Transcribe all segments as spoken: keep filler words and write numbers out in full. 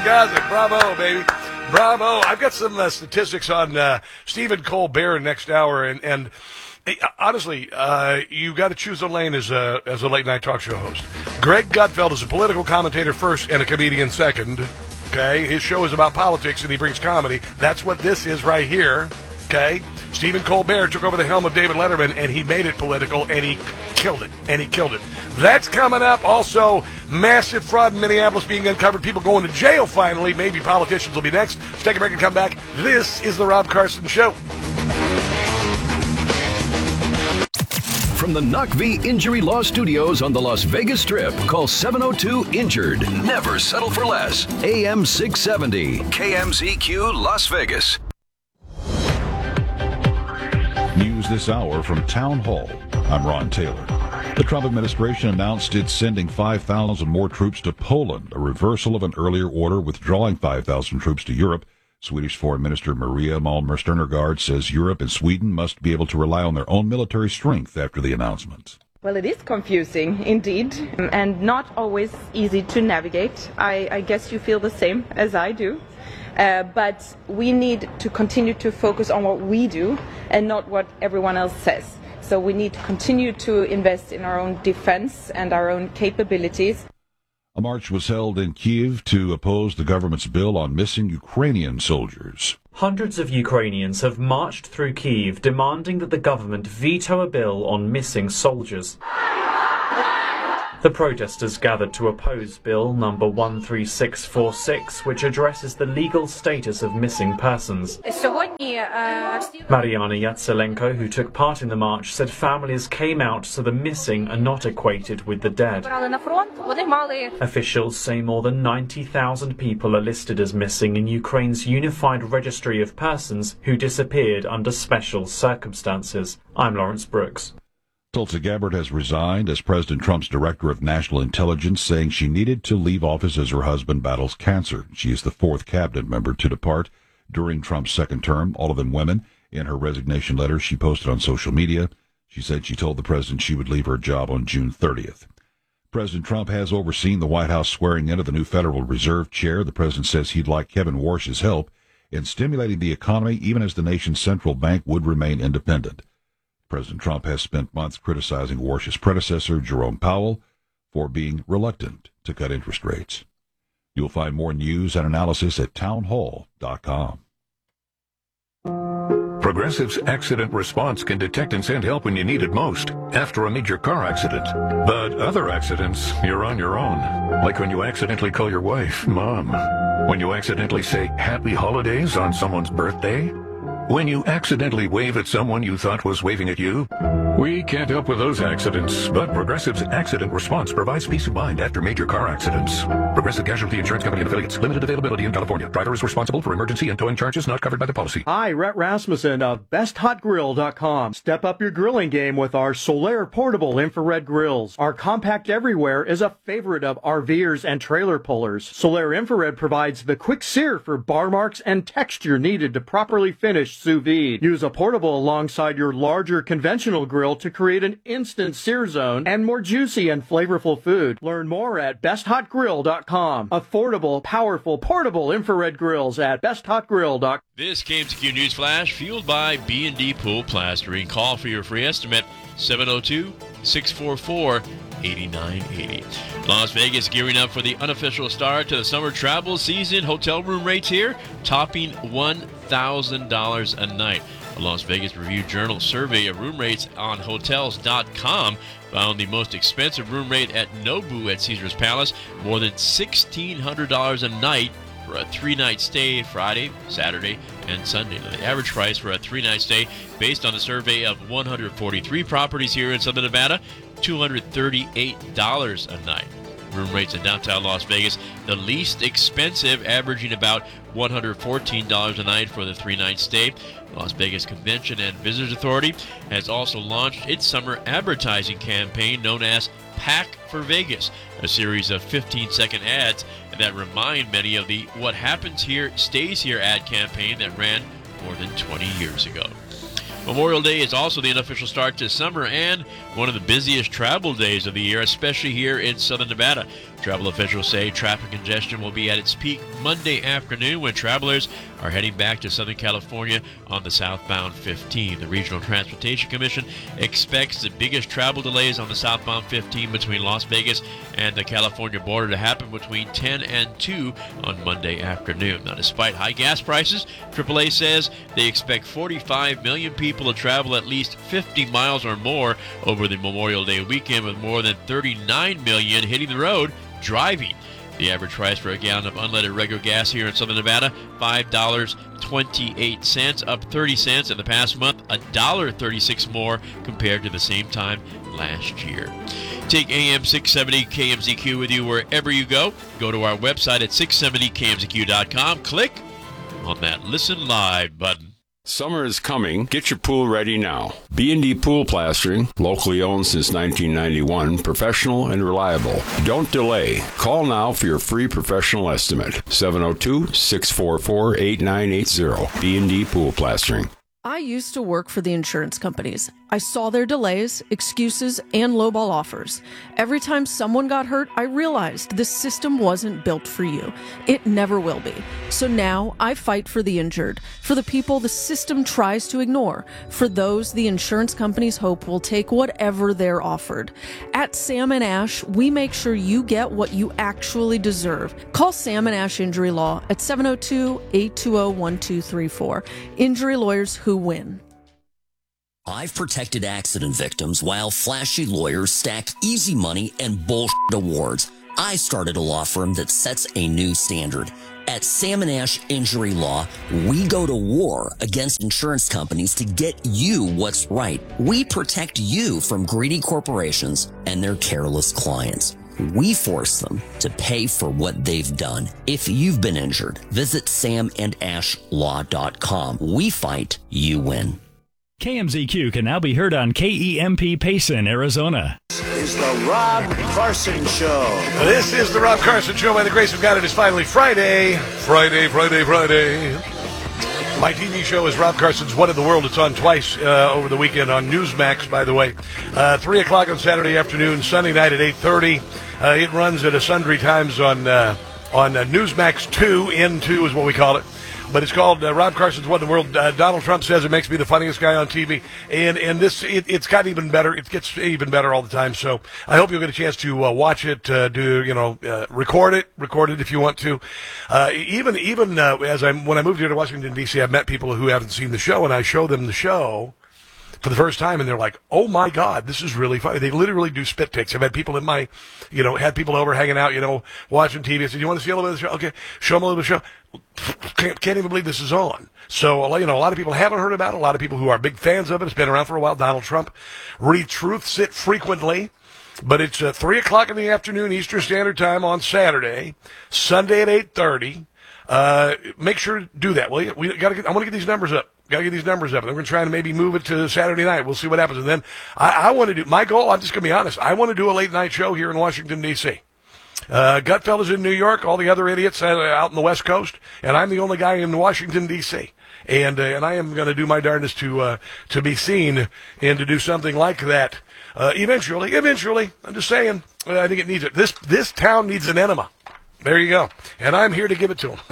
Wisconsin. Bravo, baby. Bravo. I've got some uh, statistics on uh, Stephen Colbert next hour, and, and hey, honestly, uh, you got to choose a lane as a as a late night talk show host. Greg Gutfeld is a political commentator first and a comedian second. Okay, his show is about politics and he brings comedy. That's what this is right here. Okay, Stephen Colbert took over the helm of David Letterman and he made it political and he killed it. And he killed it. That's coming up. Also, massive fraud in Minneapolis being uncovered. People going to jail finally. Maybe politicians will be next. Let's take a break and come back. This is the Rob Carson Show. From the N U C V Injury Law Studios on the Las Vegas Strip, call seven oh two injured. Never settle for less. A M six seventy, K M Z Q Las Vegas. News this hour from Town Hall. I'm Ron Taylor. The Trump administration announced it's sending five thousand more troops to Poland, a reversal of an earlier order withdrawing five thousand troops to Europe. Swedish Foreign Minister Maria Malmö Sternergaard says Europe and Sweden must be able to rely on their own military strength after the announcement. Well, it is confusing, indeed, and not always easy to navigate. I, I guess you feel the same as I do. Uh, but we need to continue to focus on what we do and not what everyone else says. So we need to continue to invest in our own defense and our own capabilities. A march was held in Kyiv to oppose the government's bill on missing Ukrainian soldiers. Hundreds of Ukrainians have marched through Kyiv demanding that the government veto a bill on missing soldiers. The protesters gathered to oppose Bill number one three six four six, which addresses the legal status of missing persons. Mariana Yatselenko, who took part in the march, said families came out so the missing are not equated with the dead. Officials say more than ninety thousand people are listed as missing in Ukraine's Unified Registry of Persons who disappeared under special circumstances. I'm Lawrence Brooks. Tulsi Gabbard has resigned as President Trump's Director of National Intelligence, saying she needed to leave office as her husband battles cancer. She is the fourth cabinet member to depart during Trump's second term, all of them women. In her resignation letter she posted on social media, she said she told the president she would leave her job on June thirtieth. President Trump has overseen the White House swearing in of the new Federal Reserve chair. The president says he'd like Kevin Warsh's help in stimulating the economy, even as the nation's central bank would remain independent. President Trump has spent months criticizing Warsh's predecessor, Jerome Powell, for being reluctant to cut interest rates. You'll find more news and analysis at townhall dot com. Progressive's accident response can detect and send help when you need it most, after a major car accident. But other accidents, you're on your own. Like when you accidentally call your wife Mom. When you accidentally say Happy Holidays on someone's birthday. When you accidentally wave at someone you thought was waving at you. We can't help with those accidents, but Progressive's accident response provides peace of mind after major car accidents. Progressive Casualty Insurance Company and Affiliates. Limited availability in California. Driver is responsible for emergency and towing charges not covered by the policy. Hi, Rhett Rasmussen of best hot grill dot com. Step up your grilling game with our Solaire portable infrared grills. Our compact everywhere is a favorite of RVers and trailer pullers. Solaire infrared provides the quick sear for bar marks and texture needed to properly finish sous vide. Use a portable alongside your larger conventional grill to create an instant sear zone and more juicy and flavorful food. Learn more at best hot grill dot com. Affordable, powerful, portable infrared grills at best hot grill dot com. This K M Z Q News Flash, fueled by B and D Pool Plastering. Call for your free estimate, seven oh two, six four four, eight nine eight oh. Las Vegas gearing up for the unofficial start to the summer travel season. Hotel room rates here topping one thousand dollars a night. A Las Vegas Review-Journal survey of room rates on hotels dot com found the most expensive room rate at Nobu at Caesars Palace, more than sixteen hundred dollars a night for a three-night stay Friday, Saturday, and Sunday. Now, the average price for a three-night stay, based on a survey of one hundred forty-three properties here in Southern Nevada, two hundred thirty-eight dollars a night. Room rates in downtown Las Vegas, the least expensive, averaging about one hundred fourteen dollars a night for the three-night stay. Las Vegas Convention and Visitors Authority has also launched its summer advertising campaign known as Pack for Vegas, a series of fifteen-second ads that remind many of the What Happens Here Stays Here ad campaign that ran more than twenty years ago. Memorial Day is also the unofficial start to summer and one of the busiest travel days of the year, especially here in Southern Nevada. Travel officials say traffic congestion will be at its peak Monday afternoon when travelers are heading back to Southern California on the southbound fifteen. The Regional Transportation Commission expects the biggest travel delays on the southbound fifteen between Las Vegas and the California border to happen between ten and two on Monday afternoon. Now, despite high gas prices, triple A says they expect forty-five million people to travel at least fifty miles or more over the Memorial Day weekend, with more than thirty-nine million hitting the road driving. The average price for a gallon of unleaded regular gas here in Southern Nevada, five dollars and twenty-eight cents, up thirty cents in the past month, one dollar and thirty-six cents more compared to the same time last year. Take A M six seventy K M Z Q with you wherever you go. Go to our website at six seventy K M Z Q dot com. Click on that Listen Live button. Summer is coming. Get your pool ready now. B and D Pool Plastering, locally owned since nineteen ninety-one, professional and reliable. Don't delay. Call now for your free professional estimate. seven oh two, six four four, eight nine eight zero. B and D Pool Plastering. I used to work for the insurance companies. I saw their delays, excuses, and lowball offers. Every time someone got hurt, I realized this system wasn't built for you. It never will be. So now I fight for the injured, for the people the system tries to ignore, for those the insurance companies hope will take whatever they're offered. At Sam and Ash, we make sure you get what you actually deserve. Call Sam and Ash Injury Law at seven oh two, eight two zero, one two three four. Injury lawyers who win. I've protected accident victims while flashy lawyers stack easy money and bullshit awards. I started a law firm that sets a new standard. At Sam and Ash Injury Law, we go to war against insurance companies to get you what's right. We protect you from greedy corporations and their careless clients. We force them to pay for what they've done. If you've been injured, visit sam and ash law dot com. We fight, you win. K M Z Q can now be heard on K E M P Payson, Arizona. This is the Rob Carson Show. This is the Rob Carson Show. By the grace of God, it is finally Friday. Friday, Friday, Friday. My T V show is Rob Carson's What in the World. It's on twice uh, over the weekend on Newsmax, by the way. Uh, three o'clock on Saturday afternoon, Sunday night at eight thirty. Uh, it runs at a sundry times on uh, on uh, Newsmax two, N two is what we call it. But it's called uh, Rob Carson's What in the World. Uh, Donald Trump says it makes me the funniest guy on T V. And and this, it, it's gotten even better. It gets even better all the time. So I hope you'll get a chance to uh, watch it, uh, do, you know, uh, record it, record it if you want to. Uh, even, even uh, as I, when I moved here to Washington, D C, I've met people who haven't seen the show, and I show them the show for the first time, and they're like, oh my God, this is really funny. They literally do spit takes. I've had people in my, you know, had people over hanging out, you know, watching T V. I said, you want to see a little bit of the show? Okay, show them a little bit of the show. Can't, can't even believe this is on. So, you know, a lot of people haven't heard about it. A lot of people who are big fans of it. It's been around for a while. Donald Trump retruths it frequently. But it's uh, three o'clock in the afternoon Eastern Standard Time on Saturday, Sunday at eight thirty. Uh, make sure to do that, will you? We got to get, I want to get these numbers up. Got to get these numbers up. And we're trying to maybe move it to Saturday night. We'll see what happens. And then I, I want to do, my goal, I'm just going to be honest, I want to do a late night show here in Washington, D C. Uh, Gutfeld's in New York, all the other idiots uh, out in the West Coast, and I'm the only guy in Washington, D C. And, uh, and I am going to do my darndest to, uh, to be seen and to do something like that. Uh, eventually, eventually, I'm just saying, uh, I think it needs it. This, this town needs an enema. There you go. And I'm here to give it to them.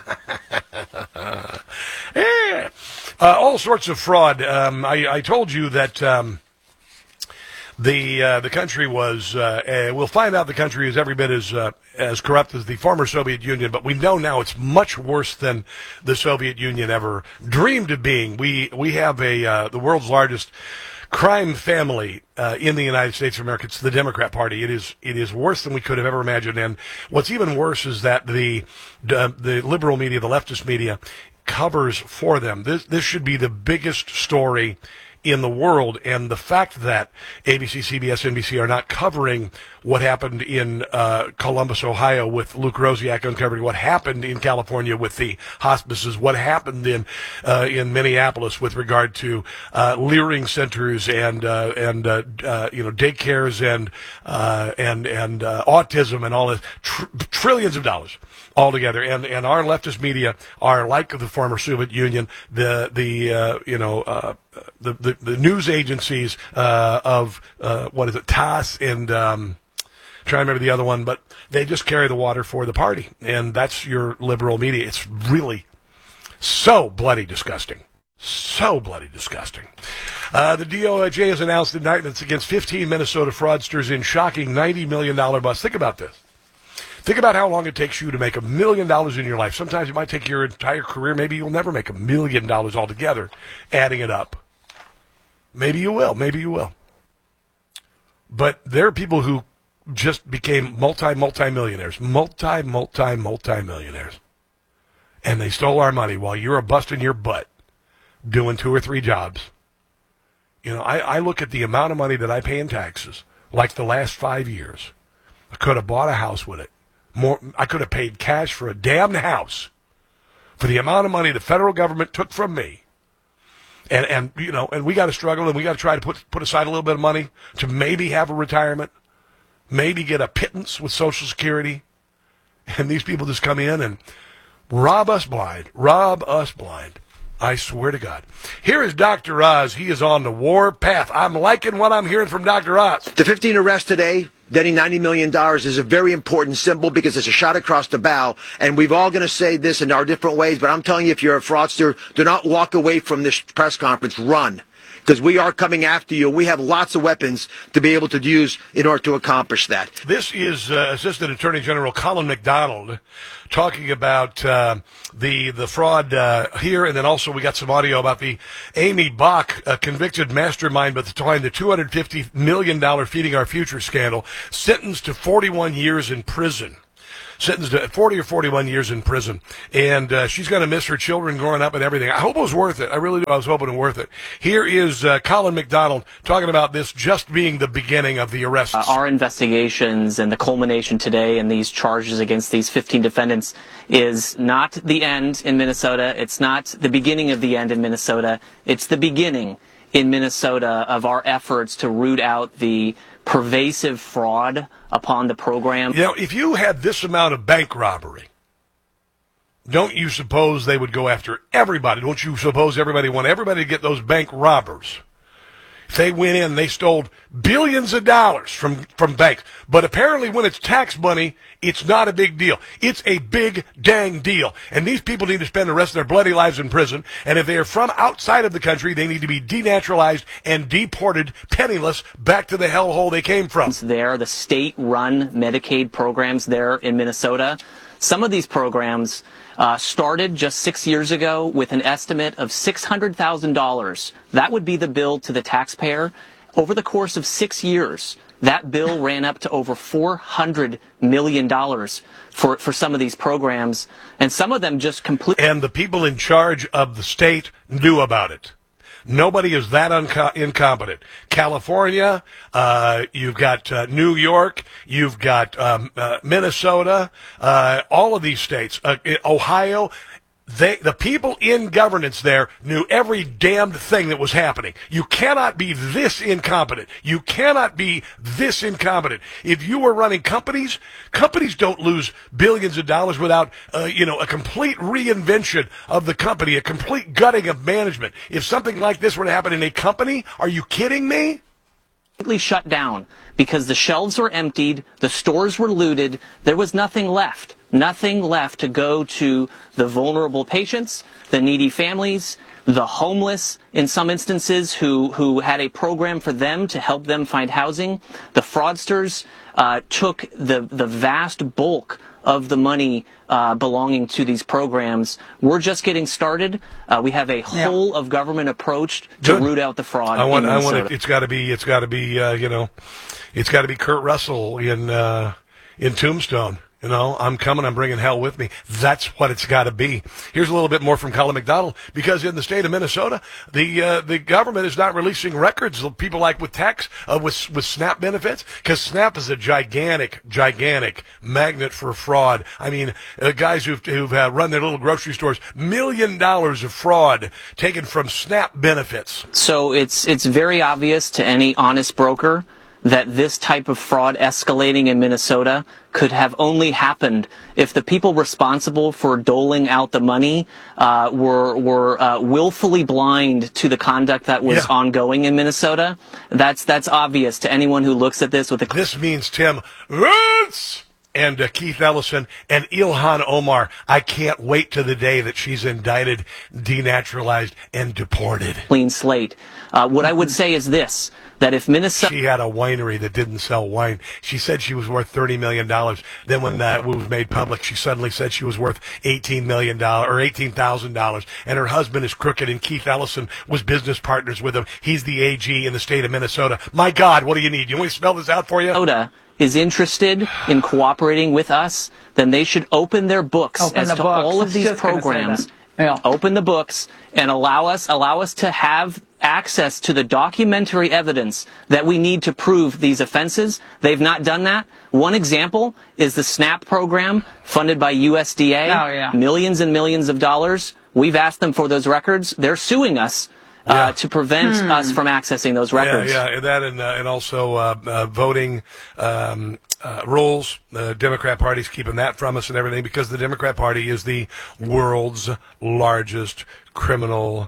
Yeah. Uh, all sorts of fraud. Um, I, I told you that um, the uh, the country was. Uh, uh, we'll find out the country is every bit as uh, as corrupt as the former Soviet Union, but we know now it's much worse than the Soviet Union ever dreamed of being. We we have a uh, the world's largest crime family uh, in the United States of America. It's the Democrat Party. It is it is worse than we could have ever imagined. And what's even worse is that the uh, the liberal media, the leftist media, covers for them. This this should be the biggest story in the world, and the fact that A B C, C B S, N B C are not covering what happened in uh, Columbus, Ohio with Luke Rosiak, uncovering what happened in California with the hospices, what happened in uh, in Minneapolis with regard to uh, leering centers and uh, and uh, uh, you know daycares and uh, and and uh, autism and all this, tr- trillions of dollars altogether. And and our leftist media are like the former Soviet Union, the the uh, you know uh, the, the the news agencies uh, of uh, what is it, T A S S and um, trying to remember the other one, but they just carry the water for the party, and that's your liberal media. It's really so bloody disgusting. So bloody disgusting. Uh, the D O J has announced indictments against fifteen Minnesota fraudsters in shocking ninety million dollars busts. Think about this. Think about how long it takes you to make a million dollars in your life. Sometimes it might take your entire career. Maybe you'll never make a million dollars altogether, adding it up. Maybe you will. Maybe you will. But there are people who just became multi, multi-millionaires. Multi, multi, multi-millionaires. And they stole our money while you were busting your butt doing two or three jobs. You know, I, I look at the amount of money that I pay in taxes, like the last five years. I could have bought a house with it. More, I could have paid cash for a damned house for the amount of money the federal government took from me. And, and you know, and we got to struggle, and we got to try to put put aside a little bit of money to maybe have a retirement, maybe get a pittance with Social Security. And these people just come in and rob us blind, rob us blind. I swear to God. Here is Doctor Oz. He is on the war path. I'm liking what I'm hearing from Doctor Oz. The fifteen arrests today, getting ninety million dollars, is a very important symbol because it's a shot across the bow. And we've all going to say this in our different ways, but I'm telling you, if you're a fraudster, do not walk away from this press conference. Run. Because we are coming after you. We have lots of weapons to be able to use in order to accomplish that. This is uh, Assistant Attorney General Colin McDonald talking about uh, the the fraud uh, here, and then also we got some audio about the Amy Bach, uh, convicted mastermind behind the two hundred fifty million dollars Feeding Our Future scandal, sentenced to forty-one years in prison. Sentenced to forty or forty-one years in prison. And uh, she's going to miss her children growing up and everything. I hope it was worth it. I really do. I was hoping it was worth it. Here is uh, Colin McDonald talking about this just being the beginning of the arrests. Uh, our investigations and the culmination today and these charges against these fifteen defendants is not the end in Minnesota. It's not the beginning of the end in Minnesota. It's the beginning in Minnesota of our efforts to root out the pervasive fraud upon the program. You know, if you had this amount of bank robbery, don't you suppose they would go after everybody? Don't you suppose everybody want everybody to get those bank robbers? If they went in, they stole billions of dollars from, from banks. But apparently when it's tax money, it's not a big deal. It's a big dang deal. And these people need to spend the rest of their bloody lives in prison. And if they are from outside of the country, they need to be denaturalized and deported penniless back to the hellhole they came from. There, the state-run Medicaid programs there in Minnesota. Some of these programs uh, started just six years ago with an estimate of six hundred thousand dollars. That would be the bill to the taxpayer. Over the course of six years, that bill ran up to over four hundred million dollars for, for some of these programs, and some of them just completely... And the people in charge of the state knew about it. Nobody is that unco- incompetent. California, uh, you've got uh, New York, you've got um, uh, Minnesota, uh, all of these states, uh, Ohio. They, the people in governance there knew every damned thing that was happening. You cannot be this incompetent. You cannot be this incompetent. If you were running companies, companies don't lose billions of dollars without, uh, you know, a complete reinvention of the company, a complete gutting of management. If something like this were to happen in a company, are you kidding me? Shut down because the shelves were emptied, the stores were looted, there was nothing left. Nothing left to go to the vulnerable patients, the needy families, the homeless in some instances who, who had a program for them to help them find housing. The fraudsters uh, took the, the vast bulk of the money uh, belonging to these programs. We're just getting started. Uh, we have a whole yeah. of government approach to Good. root out the fraud. I want, in I want Minnesota. it. It's got to be. It's got to be. Uh, you know, it's got to be Kurt Russell in uh, in Tombstone. You know, I'm coming, I'm bringing hell with me. That's what it's got to be. Here's a little bit more from Colin McDonald, because in the state of Minnesota, the uh, the government is not releasing records of people like with tax, uh, with with SNAP benefits, because SNAP is a gigantic, gigantic magnet for fraud. I mean, uh, guys who've, who've uh, run their little grocery stores, million dollars of fraud taken from SNAP benefits. So it's it's very obvious to any honest broker that this type of fraud escalating in Minnesota could have only happened if the people responsible for doling out the money uh, were were uh, willfully blind to the conduct that was Yeah. ongoing in Minnesota. That's that's obvious to anyone who looks at this with a. This means Tim Roots and uh, Keith Ellison and Ilhan Omar. I can't wait to the day that she's indicted, denaturalized, and deported. Clean slate. Uh, what I would say is this, that if Minnesota... She had a winery that didn't sell wine. She said she was worth thirty million dollars. Then when that was made public, she suddenly said she was worth eighteen million dollars or eighteen thousand dollars. And her husband is crooked, and Keith Ellison was business partners with him. He's the A G in the state of Minnesota. My God, what do you need? You want me to spell this out for you? Minnesota is interested in cooperating with us, then they should open their books Open as the to books. all of these Just gonna say programs. that. Yeah. Open the books and allow us allow us to have access to the documentary evidence that we need to prove these offenses. They've not done that. One example is the SNAP program funded by U S D A. Oh, yeah. Millions and millions of dollars. We've asked them for those records. They're suing us uh, Yeah. to prevent Hmm. us from accessing those records. Yeah, yeah, and that and, uh, and also uh, uh, voting um, uh, rules. The Democrat Party's keeping that from us and everything because the Democrat Party is the world's largest criminal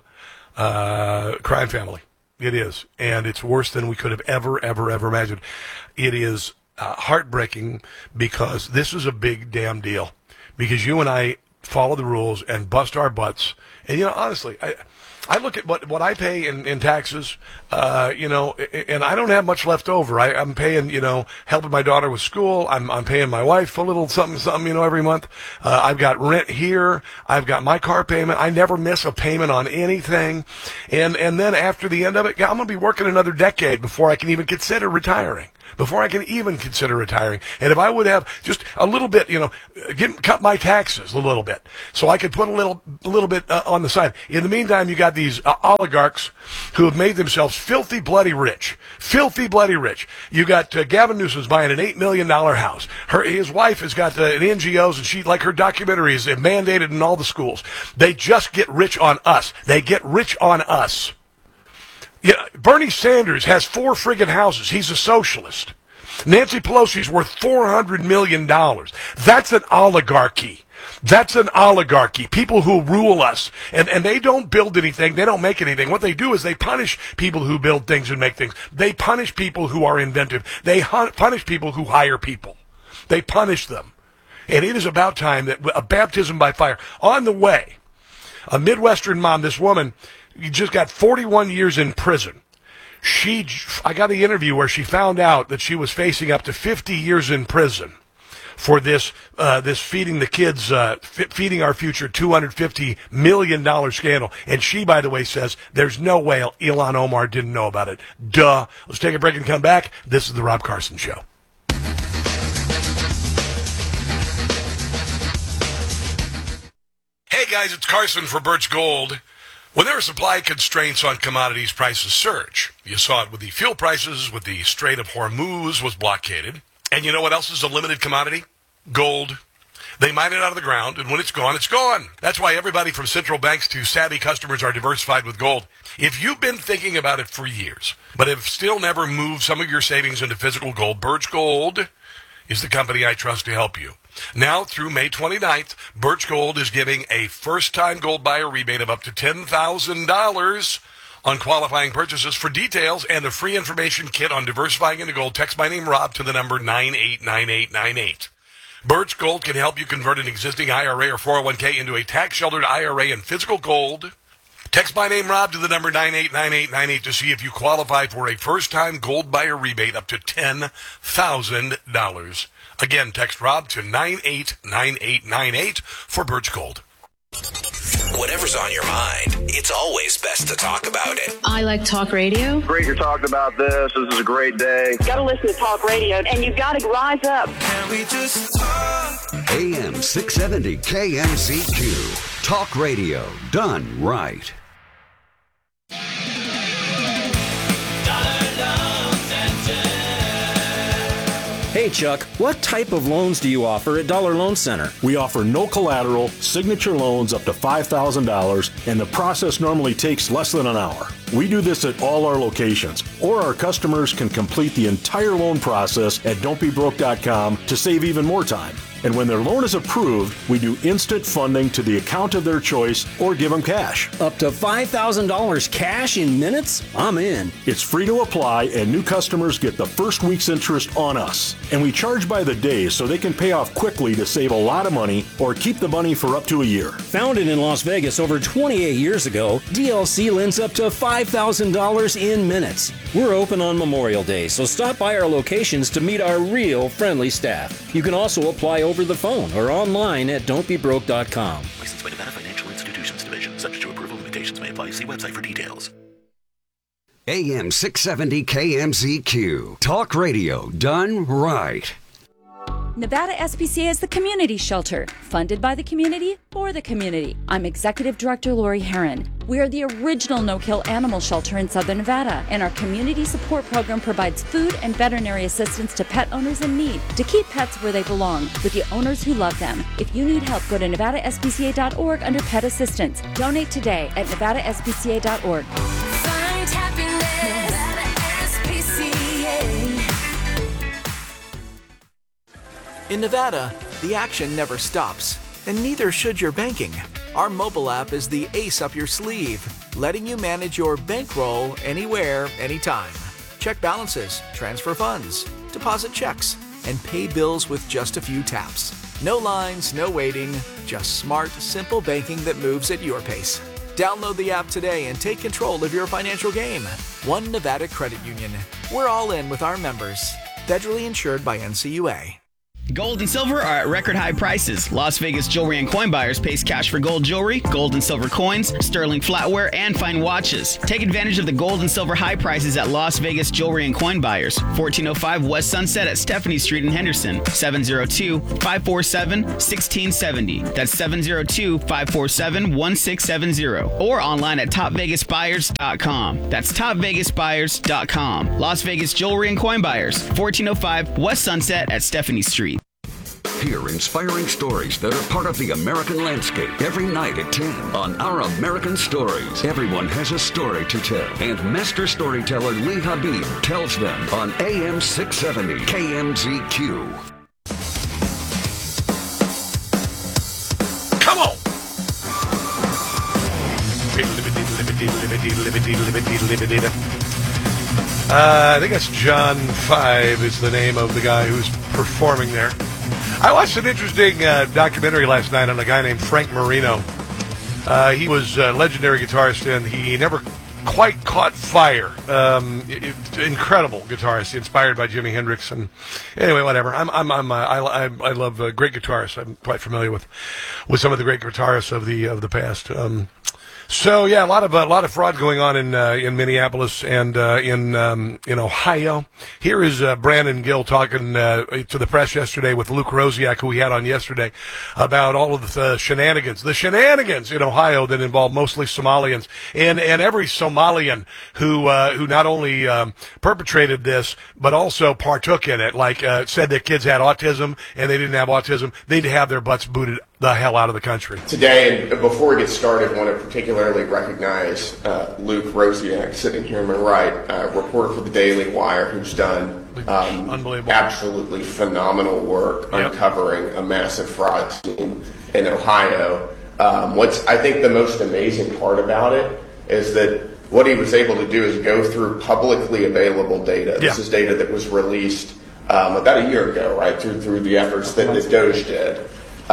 uh, crime family. It is, and it's worse than we could have ever, ever, ever imagined. It is uh, heartbreaking because this is a big damn deal. Because you and I follow the rules and bust our butts, and you know, honestly, I. I look at what what I pay in, in taxes, uh, you know, and I don't have much left over. I, I'm paying, you know, helping my daughter with school. I'm I'm paying my wife a little something, something, you know, every month. Uh, I've got rent here. I've got my car payment. I never miss a payment on anything. And and then after the end of it, I'm going to be working another decade before I can even consider retiring. Before I can even consider retiring. And if I would have just a little bit, you know, get, cut my taxes a little bit so I could put a little a little bit uh, on the side. In the meantime, you got these uh, oligarchs who have made themselves filthy, bloody rich. Filthy, bloody rich. You got uh, Gavin Newsom's buying an eight million dollars house. Her, his wife has got uh, an N G Os, and she, like her documentary is mandated in all the schools. They just get rich on us. They get rich on us. Yeah, Bernie Sanders has four friggin' houses. He's a socialist. Nancy Pelosi's worth four hundred million dollars. That's an oligarchy. That's an oligarchy. People who rule us. And, and they don't build anything. They don't make anything. What they do is they punish people who build things and make things. They punish people who are inventive. They hun- punish people who hire people. They punish them. And it is about time that a baptism by fire. On the way, a Midwestern mom, this woman, just got forty-one years in prison. She, I got an interview where she found out that she was facing up to fifty years in prison for this, uh, this feeding the kids, uh, f- feeding our future two hundred fifty million dollars scandal. And she, by the way, says there's no way Ilhan Omar didn't know about it. Duh. Let's take a break and come back. This is the Rob Carson Show. Hey guys, it's Carson for Birch Gold. When there are supply constraints on commodities, prices surge. You saw it with the fuel prices, with the Strait of Hormuz was blockaded. And you know what else is a limited commodity? Gold. They mine it out of the ground, and when it's gone, it's gone. That's why everybody from central banks to savvy customers are diversified with gold. If you've been thinking about it for years, but have still never moved some of your savings into physical gold, Birch Gold is the company I trust to help you. Now, through May twenty-ninth, Birch Gold is giving a first-time gold buyer rebate of up to ten thousand dollars on qualifying purchases. For details and a free information kit on diversifying into gold, text my name, Rob, to the number nine eight nine eight nine eight. Birch Gold can help you convert an existing I R A or four oh one k into a tax-sheltered I R A in physical gold. Text my name, Rob, to the number nine eight nine eight nine eight to see if you qualify for a first-time gold buyer rebate up to ten thousand dollars. Again, text Rob to nine eight nine eight nine eight for Birch Gold. Whatever's on your mind, it's always best to talk about it. I like talk radio. Great you're talking about this. This is a great day. Got to listen to talk radio, and you've got to rise up. Can we just talk? A M six seventy K M Z Q. Talk radio done right. Hey Chuck, what type of loans do you offer at Dollar Loan Center? We offer no collateral, signature loans up to five thousand dollars, and the process normally takes less than an hour. We do this at all our locations, or our customers can complete the entire loan process at don't be broke dot com to save even more time. And when their loan is approved, we do instant funding to the account of their choice or give them cash. Up to five thousand dollars cash in minutes? I'm in. It's free to apply, and new customers get the first week's interest on us. And we charge by the day so they can pay off quickly to save a lot of money or keep the money for up to a year. Founded in Las Vegas over twenty-eight years ago, D L C lends up to five thousand dollars in minutes. We're open on Memorial Day, so stop by our locations to meet our real friendly staff. You can also apply over the phone or online at don't be broke dot com. Licensed by Nevada Financial Institutions Division. Subject to approval, limitations may apply. See website for details. A M six seventy K M Z Q. Talk radio done right. Nevada S P C A is the community shelter, funded by the community for the community. I'm Executive Director Lori Herron. We are the original no-kill animal shelter in Southern Nevada, and our community support program provides food and veterinary assistance to pet owners in need to keep pets where they belong, with the owners who love them. If you need help, go to nevada s p c a dot org under Pet Assistance. Donate today at nevada s p c a dot org. Find happiness, Nevada S P C A. In Nevada, the action never stops, and neither should your banking. Our mobile app is the ace up your sleeve, letting you manage your bankroll anywhere, anytime. Check balances, transfer funds, deposit checks, and pay bills with just a few taps. No lines, no waiting, just smart, simple banking that moves at your pace. Download the app today and take control of your financial game. One Nevada Credit Union. We're all in with our members. Federally insured by N C U A. Gold and silver are at record high prices. Las Vegas Jewelry and Coin Buyers pays cash for gold jewelry, gold and silver coins, sterling flatware, and fine watches. Take advantage of the gold and silver high prices at Las Vegas Jewelry and Coin Buyers. fourteen oh five West Sunset at Stephanie Street in Henderson. seven oh two, five four seven, one six seven oh. That's seven oh two, five four seven, one six seven oh. Or online at top vegas buyers dot com. That's top vegas buyers dot com. Las Vegas Jewelry and Coin Buyers. fourteen oh five West Sunset at Stephanie Street. Hear inspiring stories that are part of the American landscape every night at ten on Our American Stories. Everyone has a story to tell, and master storyteller Lee Habib tells them on A M six seventy K M Z Q. Come on! Uh, I think that's John Five is the name of the guy who's performing there. I watched an interesting uh, documentary last night on a guy named Frank Marino. Uh, he was a legendary guitarist, and he never quite caught fire. Um, it, it, incredible guitarist, inspired by Jimi Hendrix. And anyway, whatever. I'm, I'm, I'm, uh, I, I, I love uh, great guitarists. I'm quite familiar with, with some of the great guitarists of the of the past. Um, So yeah, a lot of a lot of fraud going on in uh, in Minneapolis and uh, in um, in Ohio. Here is uh, Brandon Gill talking uh, to the press yesterday with Luke Rosiak, who we had on yesterday, about all of the shenanigans, the shenanigans in Ohio that involve mostly Somalians, and and every Somalian who uh, who not only um, perpetrated this but also partook in it, like uh, said that kids had autism and they didn't have autism, they'd have their butts booted the hell out of the country. Today, and before we get started, I want to particularly recognize uh, Luke Rosiak, sitting here on my right, uh, reporter for the Daily Wire, who's done um, Unbelievable. absolutely phenomenal work yep. uncovering a massive fraud scheme in Ohio. Um, what's I think the most amazing part about it is that what he was able to do is go through publicly available data. This yeah. is data that was released um, about a year ago, right, through through the efforts that, that Doge did.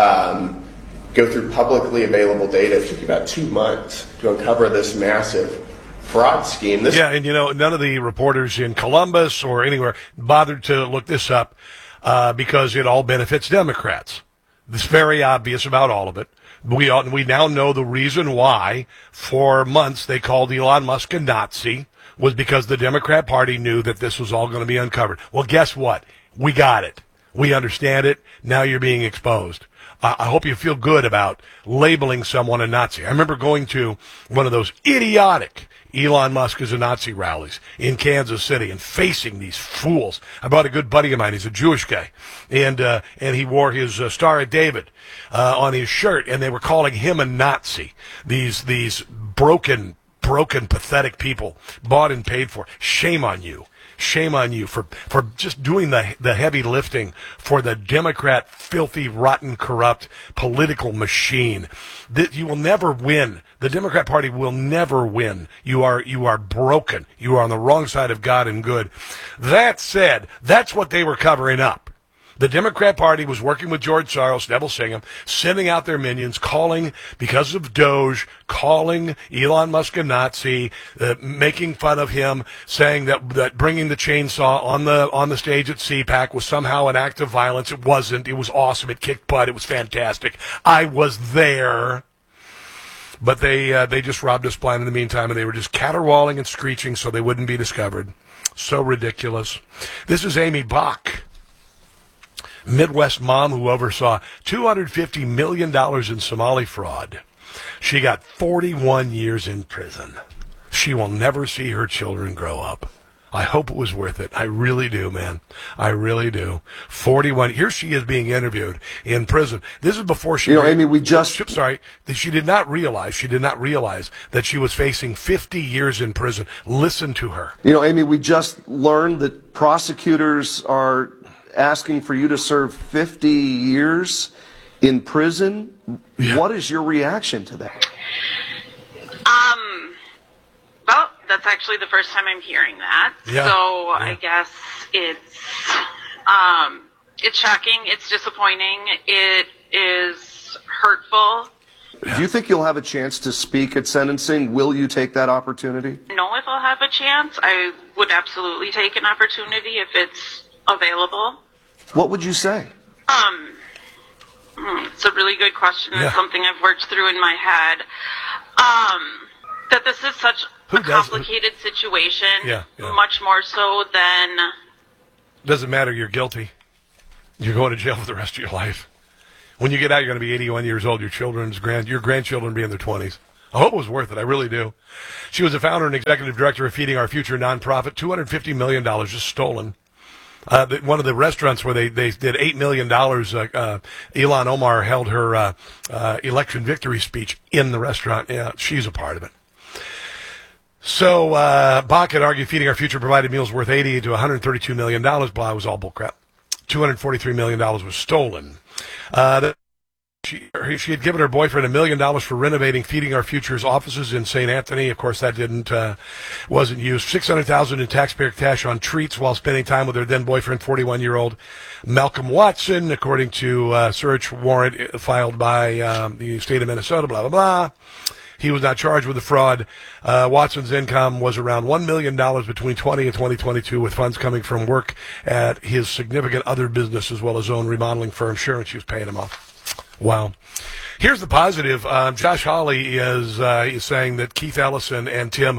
Um, go through publicly available data. It took about two months to uncover this massive fraud scheme. This yeah, and you know, none of the reporters in Columbus or anywhere bothered to look this up uh, because it all benefits Democrats. It's very obvious about all of it. We ought, we now know the reason why for months they called Elon Musk a Nazi was because the Democrat Party knew that this was all going to be uncovered. Well, guess what? We got it. We understand it. Now you're being exposed. I hope you feel good about labeling someone a Nazi. I remember going to one of those idiotic Elon Musk is a Nazi rallies in Kansas City and facing these fools. I brought a good buddy of mine. He's a Jewish guy. And uh, and he wore his uh, Star of David uh, on his shirt, and they were calling him a Nazi. These, these broken broken, pathetic people, bought and paid for. Shame on you. Shame on you for, for just doing the the heavy lifting for the Democrat, filthy, rotten, corrupt political machine. That you will never win. The Democrat Party will never win. You are you are broken. You are on the wrong side of God and good. That said, that's what they were covering up. The Democrat Party was working with George Soros, Neville Singham, sending out their minions, calling, because of Doge, calling Elon Musk a Nazi, uh, making fun of him, saying that that bringing the chainsaw on the on the stage at C PAC was somehow an act of violence. It wasn't. It was awesome. It kicked butt. It was fantastic. I was there. But they uh, they just robbed us blind in the meantime, and they were just caterwauling and screeching so they wouldn't be discovered. So ridiculous. This is Amy Bach, Midwest mom who oversaw two hundred fifty million dollars in Somali fraud. She got forty-one years in prison. She will never see her children grow up. I hope it was worth it. I really do, man. I really do. forty-one. Here she is being interviewed in prison. This is before she... You know, Amy, we just... Sorry. She did not realize, she did not realize that she was facing fifty years in prison. Listen to her. You know, Amy, we just learned that prosecutors are asking for you to serve fifty years in prison. Yeah. What is your reaction to that? Um, well, that's actually the first time I'm hearing that. Yeah. So yeah. I guess it's, um, it's shocking. It's disappointing. It is hurtful. Do you think you'll have a chance to speak at sentencing? Will you take that opportunity? I don't know if I'll have a chance. I would absolutely take an opportunity if it's available. What would you say? Um, it's a really good question. Yeah. It's something I've worked through in my head. Um, that this is such Who a complicated situation, Yeah, yeah. much more so than... Doesn't matter. You're guilty. You're going to jail for the rest of your life. When you get out, you're going to be eighty-one years old. Your children's grand, your grandchildren will be in their twenties. I hope it was worth it. I really do. She was the founder and executive director of Feeding Our Future nonprofit. two hundred fifty million dollars just stolen. Uh, the, one of the restaurants where they, they did eight million dollars, uh, uh, Ilhan Omar held her uh, uh, election victory speech in the restaurant. Yeah, she's a part of it. So uh, Bach had argued Feeding Our Future provided meals worth eighty to one hundred thirty-two million dollars. Blah, it was all bullcrap. two hundred forty-three million dollars was stolen. Uh, the, she, she had given her boyfriend a million dollars for renovating Feeding Our Future's offices in Saint Anthony. Of course, that didn't uh, wasn't used. six hundred thousand dollars in taxpayer cash on treats while spending time with her then boyfriend, forty-one-year-old Malcolm Watson, according to a search warrant filed by um, the state of Minnesota. Blah blah blah. He was not charged with the fraud. Uh, Watson's income was around one million dollars between twenty and twenty twenty-two, with funds coming from work at his significant other business as well as own remodeling firm. Sure, and she was paying him off. Wow. Here's the positive. Um, Josh Hawley is, uh, is saying that Keith Ellison and Tim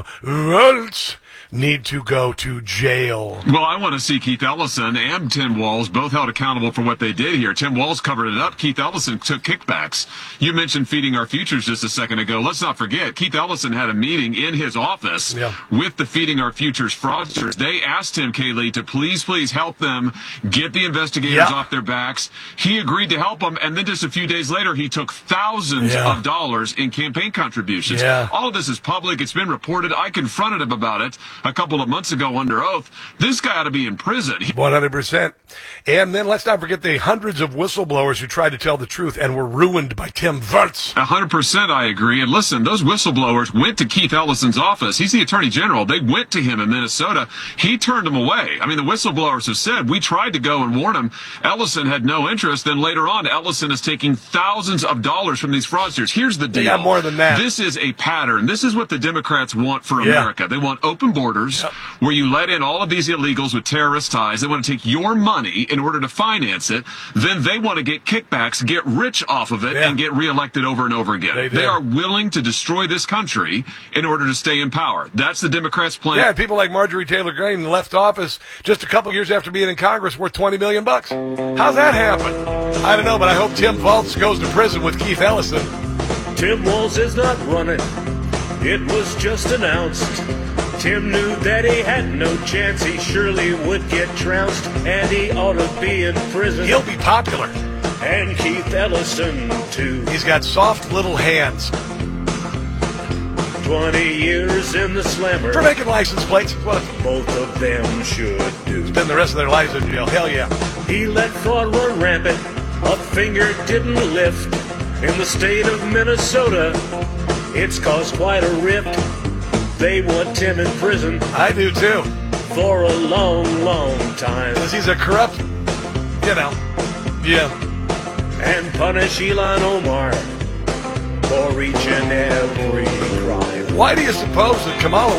Walz need to go to jail. Well, I want to see Keith Ellison and Tim Walz both held accountable for what they did here. Tim Walz covered it up. Keith Ellison took kickbacks. You mentioned Feeding Our Futures just a second ago. Let's not forget, Keith Ellison had a meeting in his office yeah. with the Feeding Our Futures fraudsters. They asked him, Kaylee, to please, please help them get the investigators yeah. off their backs. He agreed to help them, and then just a few days later, he took thousands yeah. of dollars in campaign contributions. Yeah. All of this is public. It's been reported. I confronted him about it a couple of months ago under oath. This guy ought to be in prison. one hundred percent. And then let's not forget the hundreds of whistleblowers who tried to tell the truth and were ruined by Tim Walz. one hundred percent I agree. And listen, those whistleblowers went to Keith Ellison's office. He's the attorney general. They went to him in Minnesota. He turned them away. I mean, the whistleblowers have said, we tried to go and warn him. Ellison had no interest. Then later on, Ellison is taking thousands of dollars from these fraudsters. Here's the deal. They got more than that. This is a pattern. This is what the Democrats want for Yeah. America. They want open borders. Yep. Where you let in all of these illegals with terrorist ties. They want to take your money in order to finance it. Then they want to get kickbacks, get rich off of it, Yeah. and get reelected over and over again. They do. They are willing to destroy this country in order to stay in power. That's the Democrats' plan. Yeah, people like Marjorie Taylor Greene left office just a couple years after being in Congress, worth twenty million bucks. How's that happen? I don't know, but I hope Tim Walz goes to prison with Keith Ellison. Tim Walz is not running. It was just announced. Tim knew that he had no chance. He surely would get trounced, and he ought to be in prison. He'll be popular. And Keith Ellison, too. He's got soft little hands. twenty years in the slammer. For making license plates. What both of them should do. Spend the rest of their lives in jail. Hell yeah. He let fraud run rampant. A finger didn't lift. In the state of Minnesota, it's caused quite a rift. They want Tim in prison. I do too. For a long, long time. Because he's a corrupt, you know, yeah. And punish Elon Omar for each and every crime. Why do you suppose that Kamala